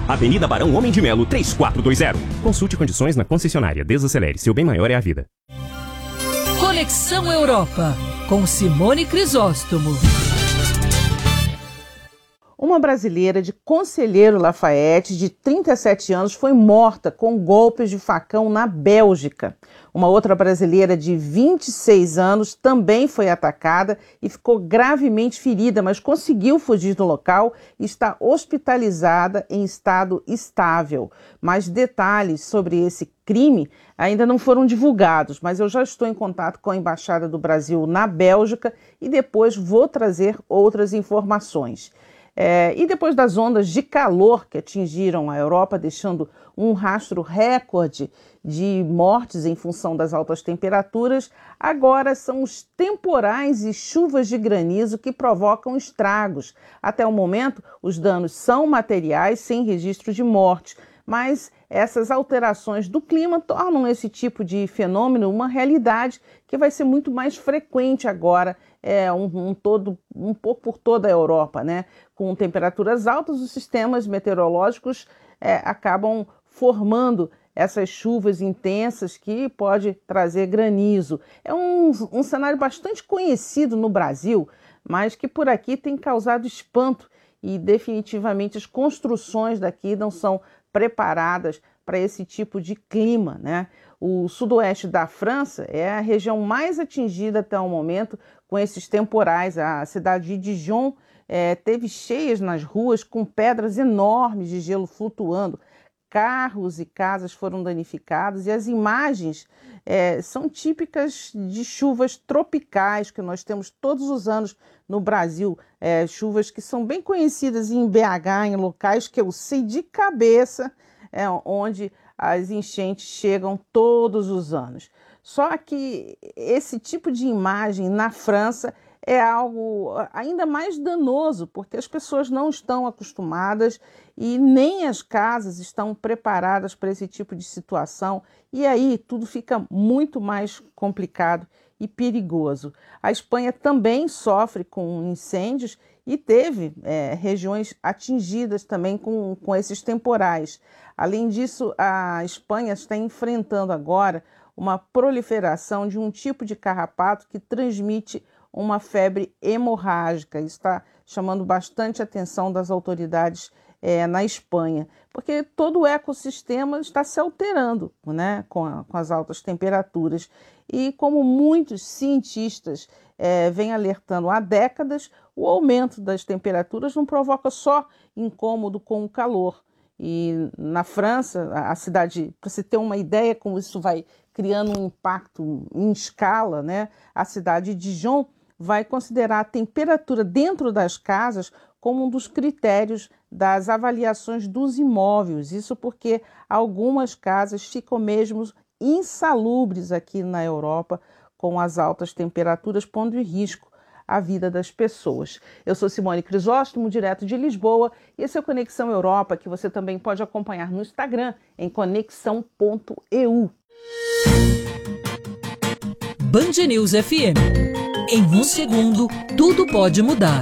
Avenida Barão Homem de Melo, 3420. Consulte condições na concessionária. Desacelere, seu bem maior é a vida. Conexão Europa, com Simone Crisóstomo. Uma brasileira de Conselheiro Lafayette, de 37 anos, foi morta com golpes de facão na Bélgica. Uma outra brasileira de 26 anos também foi atacada e ficou gravemente ferida, mas conseguiu fugir do local e está hospitalizada em estado estável. Mais detalhes sobre esse crime ainda não foram divulgados, mas eu já estou em contato com a Embaixada do Brasil na Bélgica e depois vou trazer outras informações. E depois das ondas de calor que atingiram a Europa, deixando um rastro recorde de mortes em função das altas temperaturas, agora são os temporais e chuvas de granizo que provocam estragos. Até o momento, os danos são materiais, sem registro de morte, mas essas alterações do clima tornam esse tipo de fenômeno uma realidade que vai ser muito mais frequente agora, um pouco por toda a Europa, né? Com temperaturas altas, os sistemas meteorológicos acabam formando essas chuvas intensas que pode trazer granizo. É um cenário bastante conhecido no Brasil, mas que por aqui tem causado espanto e definitivamente as construções daqui não são preparadas para esse tipo de clima, né? O sudoeste da França é a região mais atingida até o momento com esses temporais. A cidade de Dijon teve cheias nas ruas com pedras enormes de gelo flutuando. Carros e casas foram danificados e as imagens são típicas de chuvas tropicais que nós temos todos os anos no Brasil. Chuvas que são bem conhecidas em BH, em locais que eu sei de cabeça, onde as enchentes chegam todos os anos. Só que esse tipo de imagem na França é algo ainda mais danoso, porque as pessoas não estão acostumadas e nem as casas estão preparadas para esse tipo de situação, e aí tudo fica muito mais complicado e perigoso. A Espanha também sofre com incêndios e teve regiões atingidas também com esses temporais. Além disso, a Espanha está enfrentando agora uma proliferação de um tipo de carrapato que transmite uma febre hemorrágica. Isso está chamando bastante atenção das autoridades na Espanha, porque todo o ecossistema está se alterando, né, com as altas temperaturas. E como muitos cientistas vêm alertando há décadas, o aumento das temperaturas não provoca só incômodo com o calor. E na França, a cidade, para você ter uma ideia como isso vai criando um impacto em escala, né, a cidade de Dijon vai considerar a temperatura dentro das casas como um dos critérios das avaliações dos imóveis. Isso porque algumas casas ficam mesmo insalubres aqui na Europa com as altas temperaturas, pondo em risco a vida das pessoas. Eu sou Simone Crisóstomo, direto de Lisboa, e esse é o Conexão Europa, que você também pode acompanhar no Instagram, em conexão.eu. Band News FM. Em um segundo, tudo pode mudar.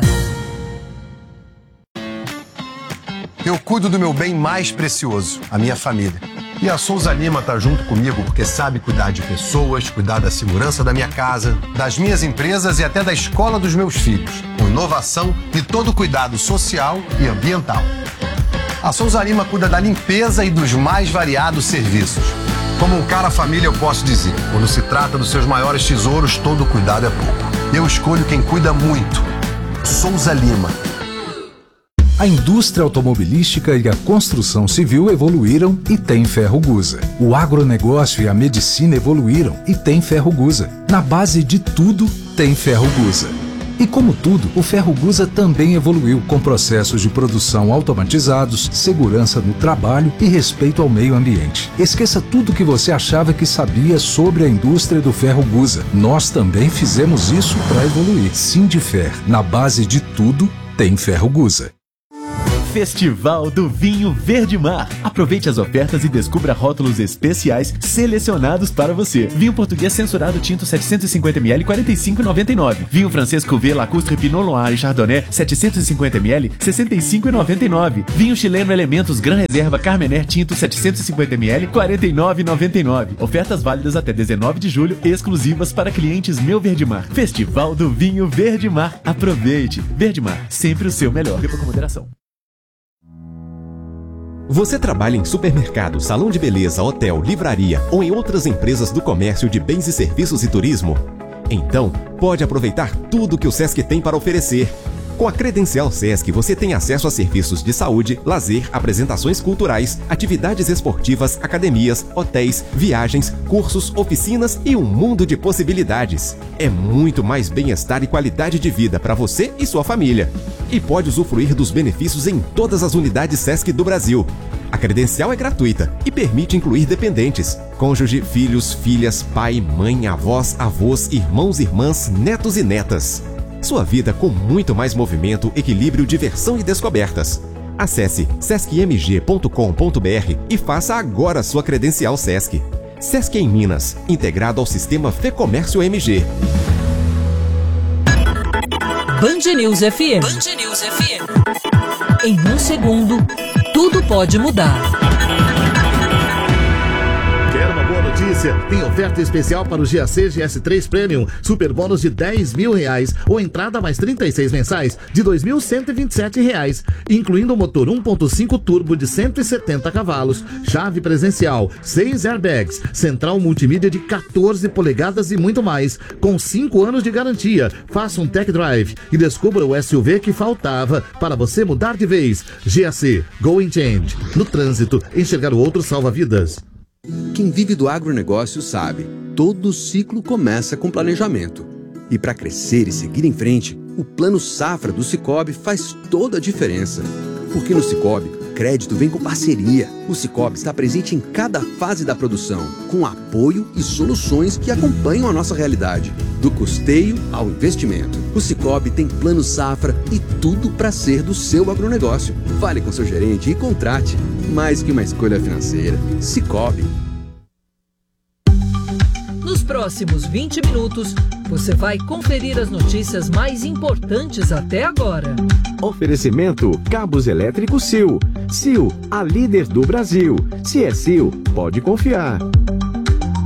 Eu cuido do meu bem mais precioso, a minha família. E a Souza Lima tá junto comigo porque sabe cuidar de pessoas, cuidar da segurança da minha casa, das minhas empresas e até da escola dos meus filhos, com inovação e todo cuidado social e ambiental. A Souza Lima cuida da limpeza e dos mais variados serviços. Como um cara família, eu posso dizer, quando se trata dos seus maiores tesouros, todo cuidado é pouco. Eu escolho quem cuida muito. Souza Lima. A indústria automobilística e a construção civil evoluíram e tem Ferrogusa. O agronegócio e a medicina evoluíram e tem Ferrogusa. Na base de tudo, tem Ferrogusa. E como tudo, o Ferrogusa também evoluiu com processos de produção automatizados, segurança no trabalho e respeito ao meio ambiente. Esqueça tudo que você achava que sabia sobre a indústria do Ferrogusa. Nós também fizemos isso para evoluir. Sindifer, na base de tudo, tem Ferrogusa. Festival do Vinho Verde Mar. Aproveite as ofertas e descubra rótulos especiais selecionados para você. Vinho português censurado tinto 750ml, R$ 45,99. Vinho francês Cuvée, Lacustre, Pinot Noir e Chardonnay 750ml, R$ 65,99. Vinho chileno Elementos Gran Reserva Carmener tinto 750ml, R$ 49,99. Ofertas válidas até 19 de julho, exclusivas para clientes Meu Verde Mar. Festival do Vinho Verde Mar. Aproveite. Verde Mar, sempre o seu melhor. Beba com moderação. Você trabalha em supermercado, salão de beleza, hotel, livraria ou em outras empresas do comércio de bens e serviços e turismo? Então, pode aproveitar tudo que o Sesc tem para oferecer. Com a credencial Sesc, você tem acesso a serviços de saúde, lazer, apresentações culturais, atividades esportivas, academias, hotéis, viagens, cursos, oficinas e um mundo de possibilidades. É muito mais bem-estar e qualidade de vida para você e sua família. E pode usufruir dos benefícios em todas as unidades Sesc do Brasil. A credencial é gratuita e permite incluir dependentes, cônjuge, filhos, filhas, pai, mãe, avós, avós, irmãos, irmãs, netos e netas. Sua vida com muito mais movimento, equilíbrio, diversão e descobertas. Acesse sescmg.com.br e faça agora sua credencial Sesc. Sesc em Minas, integrado ao sistema Fecomércio MG. Band News FM. Band News FM. Em um segundo, tudo pode mudar. Quer uma boa notícia? Tem oferta especial para o GAC GS3 Premium, super bônus de R$10.000 ou entrada mais 36 mensais de R$2.127, incluindo o motor 1.5 turbo de 170 cavalos, chave presencial, 6 airbags, central multimídia de 14 polegadas e muito mais, com 5 anos de garantia. Faça um tech drive e descubra o SUV que faltava para você mudar de vez. GAC, Going Change. No trânsito, enxergar o outro salva vidas. Quem vive do agronegócio sabe, todo ciclo começa com planejamento. E para crescer e seguir em frente, o Plano Safra do Sicoob faz toda a diferença. Porque no Sicoob, crédito vem com parceria. O Sicoob está presente em cada fase da produção, com apoio e soluções que acompanham a nossa realidade. Do custeio ao investimento. O Sicoob tem Plano Safra e tudo para ser do seu agronegócio. Fale com seu gerente e contrate. Mais que uma escolha financeira. Sicoob. Nos próximos 20 minutos, você vai conferir as notícias mais importantes até agora. Oferecimento Cabos Elétricos Sil. Sil, a líder do Brasil. Se é Sil, pode confiar.